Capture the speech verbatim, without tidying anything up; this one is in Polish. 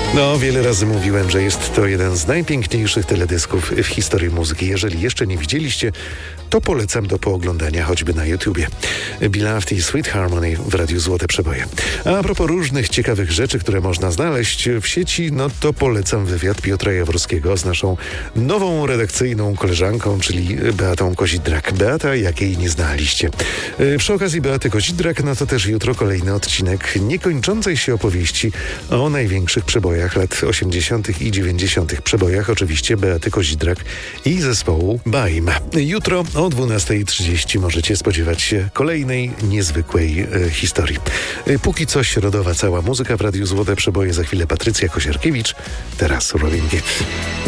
No, wiele razy mówiłem, że jest to jeden z najpiękniejszych teledysków w historii muzyki. Jeżeli jeszcze nie widzieliście, to polecam do pooglądania choćby na YouTubie. Beloved i Sweet Harmony w Radiu Złote Przeboje. A, a propos różnych ciekawych rzeczy, które można znaleźć w sieci, no to polecam wywiad Piotra Jaworskiego z naszą nową redakcyjną koleżanką, czyli Beatą Kozidrak. Beata, jakiej nie znaliście. Przy okazji Beaty Kozidrak, no to też jutro kolejny odcinek niekończącej się opowieści o największych przebojach lat osiemdziesiątych i dziewięćdziesiątych. Przebojach oczywiście Beaty Kozidrak i zespołu Baim. Jutro o dwunastej trzydzieści możecie spodziewać się kolejnej niezwykłej e, historii. E, póki co środowa cała muzyka w Radiu Złote Przeboje. Za chwilę Patrycja Kosiarkiewicz, teraz Robin Gibb.